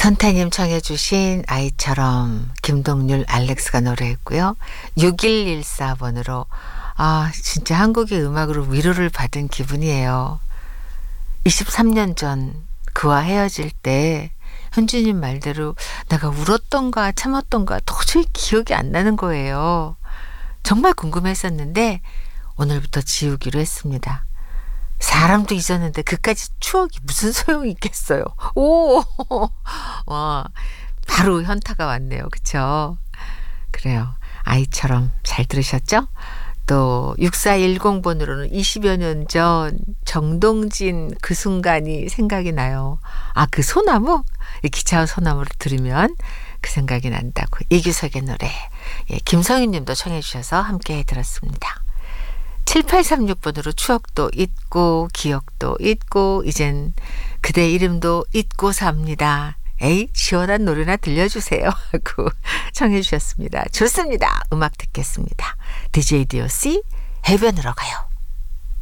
선태님 청해 주신 아이처럼 김동률 알렉스가 노래했고요. 6114번으로 진짜 한국의 음악으로 위로를 받은 기분이에요. 23년 전 그와 헤어질 때 현주님 말대로 내가 울었던가 참았던가 도저히 기억이 안 나는 거예요. 정말 궁금했었는데 오늘부터 지우기로 했습니다. 사람도 잊었는데 그까지 추억이 무슨 소용이 있겠어요. 와, 바로 현타가 왔네요. 그쵸? 그래요. 아이처럼 잘 들으셨죠? 또 6410번으로는 20여 년 전 정동진 그 순간이 생각이 나요. 그 소나무? 이 기차와 소나무를 들으면 그 생각이 난다고. 이규석의 노래. 김성윤 님도 청해 주셔서 함께 들었습니다. 7836번으로 추억도 잊고 기억도 잊고 이젠 그대 이름도 잊고 삽니다. 에이 시원한 노래나 들려주세요 하고 청해 주셨습니다. 좋습니다. 음악 듣겠습니다. DJ DOC 해변으로 가요.